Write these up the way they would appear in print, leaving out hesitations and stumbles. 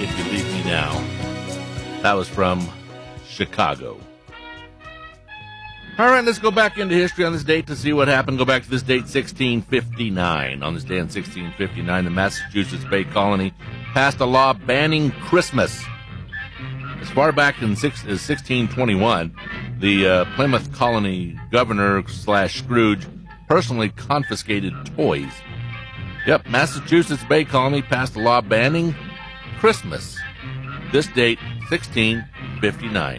If You Leave Me Now. That was from Chicago. All right, let's go back into history on this date to see what happened. Go back to this date, 1659. On this day in 1659, the Massachusetts Bay Colony passed a law banning Christmas. As far back as 1621, the Plymouth Colony governor / Scrooge personally confiscated toys. Yep, Massachusetts Bay Colony passed a law banning Christmas. This date, 1659.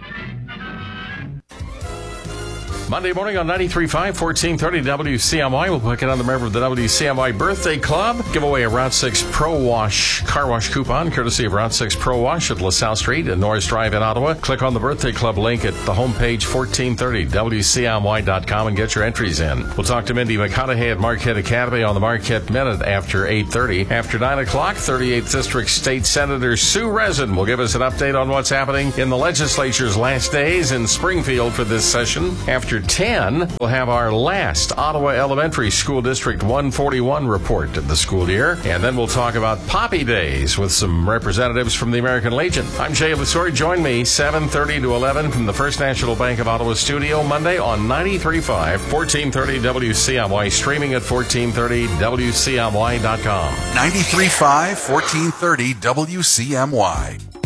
Monday morning on 93.5, 1430 WCMY. We'll pick another member of the WCMY Birthday Club. Give away a Route 6 Pro Wash car wash coupon, courtesy of Route 6 Pro Wash at LaSalle Street and Norris Drive in Ottawa. Click on the Birthday Club link at the homepage, 1430WCMY.com, and get your entries in. We'll talk to Mindy McConaughey at Marquette Academy on the Marquette Minute after 8:30. After 9 o'clock, 38th District State Senator Sue Rezin will give us an update on what's happening in the legislature's last days in Springfield for this session. After 10, we'll have our last Ottawa Elementary School District 141 report of the school year. And then we'll talk about Poppy Days with some representatives from the American Legion. I'm Jay Lasori. Join me 7:30 to 11 from the First National Bank of Ottawa studio Monday on 93.5, 1430 WCMY, streaming at 1430WCMY.com. 93.5, 1430 WCMY.